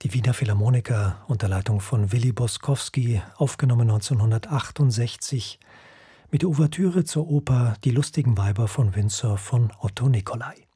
Die Wiener Philharmoniker unter Leitung von Willy Boskowski, aufgenommen 1968, mit der Ouvertüre zur Oper Die lustigen Weiber von Windsor von Otto Nicolai.